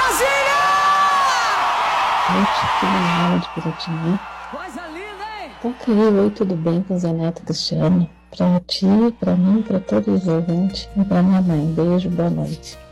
Gente, que banana de Piratininha. Coisa linda, hein? Toca aí, oi, tudo bem com Zé Neto Cristiano? Pra ti, pra mim, pra todo os ouvintes e pra minha mãe. Beijo, boa noite.